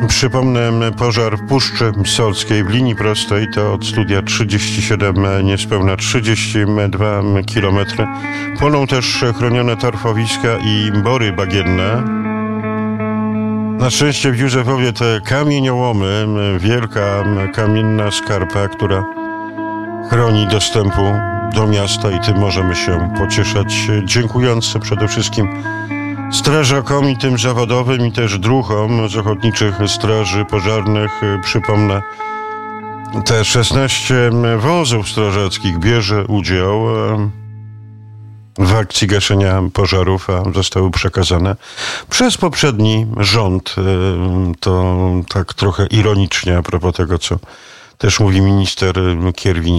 Przypomnę, pożar w Puszczy Solskiej w linii prostej to od studia 37, niespełna 32 kilometry. Płoną też chronione torfowiska i bory bagienne. Na szczęście w Józefowie te kamieniołomy, wielka kamienna skarpa, która chroni dostępu do miasta i tym możemy się pocieszać. Dziękując przede wszystkim strażakom i tym zawodowym i też druhom z ochotniczych straży pożarnych. Przypomnę, te 16 wozów strażackich bierze udział w akcji gaszenia pożarów, a zostały przekazane przez poprzedni rząd. To tak trochę ironicznie a propos tego, co też mówi minister Kierwiński.